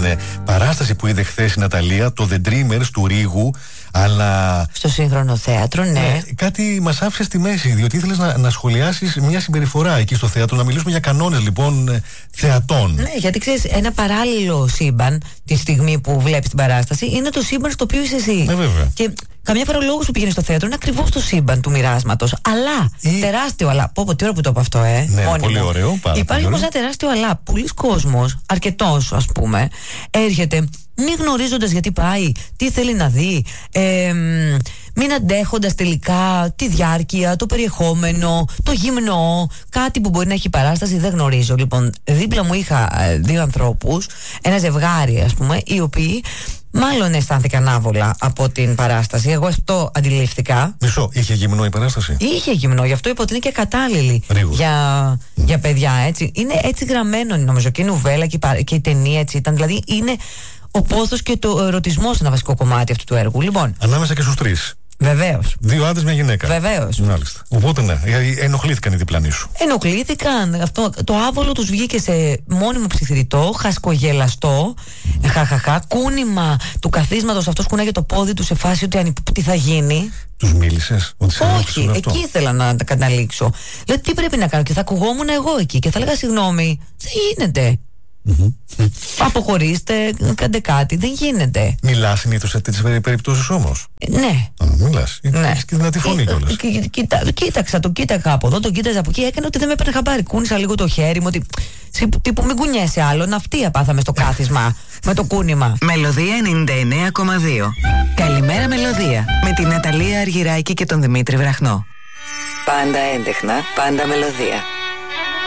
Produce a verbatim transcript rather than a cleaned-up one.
ε, παράσταση που είδε χθες η Ναταλία, το The Dreamers του Ρίγου. Αλλά. Στο σύγχρονο θέατρο, ναι. ναι κάτι μας άφησε στη μέση, διότι ήθελες να, να σχολιάσεις μια συμπεριφορά εκεί στο θέατρο, να μιλήσουμε για κανόνες λοιπόν θεατών. Ναι, γιατί ξέρεις, ένα παράλληλο σύμπαν τη στιγμή που βλέπεις την παράσταση είναι το σύμπαν στο οποίο είσαι εσύ. Ναι, βέβαια. Και καμιά φορά ο λόγος που πηγαίνεις στο θέατρο είναι ακριβώς το σύμπαν του μοιράσματος. Αλλά, Ή... τεράστιο αλλά. Πω, πω, τι ώρα που το είπα αυτό, ε. Ναι, μόνιμο. Πολύ ωραίο. Πάρα Υπάρχει όμως ένα τεράστιο αλλά. Πολλοί κόσμος, αρκετός ας πούμε, έρχεται μη γνωρίζοντας γιατί πάει, τι θέλει να δει, ε, μην αντέχοντας τελικά τη διάρκεια, το περιεχόμενο, το γυμνό, κάτι που μπορεί να έχει παράσταση, δεν γνωρίζω. Λοιπόν, δίπλα μου είχα ε, δύο ανθρώπους, ένα ζευγάρι ας πούμε, οι οποίοι μάλλον αισθάνθηκαν άβολα από την παράσταση. Εγώ αυτό αντιληφθήκα. Μισό, είχε γυμνό η παράσταση? Είχε γυμνό, γι' αυτό είπα ότι είναι και κατάλληλη για, mm. για παιδιά, έτσι. Είναι έτσι γραμμένο νομίζω και η νουβέλα και η, και η ταινία έτσι ήταν, δηλαδή είναι ο πόθος και το ερωτισμός ένα βασικό κομμάτι αυτού του έργου. Λοιπόν. Ανάμεσα και στους τρεις. Βεβαίως. Δύο άντρες, μια γυναίκα. Βεβαίως. Μάλιστα. Οπότε ναι, ενοχλήθηκαν οι διπλανοί σου. Ενοχλήθηκαν. Αυτό, το άβολο τους βγήκε σε μόνιμο ψιθυριτό, χασκογελαστό, mm. χαχαχά, κούνημα του καθίσματος. Αυτός κουνάγε το πόδι του σε φάση ότι αν, τι θα γίνει. Τους μίλησες? Ότι σε όχι, εκεί ήθελα να τα καταλήξω. Δηλαδή τι πρέπει να κάνω, και θα ακουγόμουν εγώ εκεί και θα έλεγα συγγνώμη, δεν γίνεται. Mm-hmm. Αποχωρήστε, κάντε κάτι, δεν γίνεται. Μιλάς συνήθως σε τέτοιες περιπτώσεις όμως? Ναι. Α, μιλάς. Ναι. Έχεις και δυνατή φωνή κιόλας. Κοίτα, κοίταξα, το κοίταγα από εδώ, το κοίταζα από εκεί, έκανε ότι δεν με έπαιρνε χαμπάρι. Κούνησα λίγο το χέρι μου, ότι. Τύπου μην κουνιέσαι άλλο, ναυτία πάθαμε στο κάθισμα με το κούνημα. Μελωδία ενενήντα εννέα κόμμα δύο. Καλημέρα Μελωδία, με την Ναταλία Αργυράκη και τον Δημήτρη Βραχνό. Πάντα έντεχνα, πάντα μελωδία.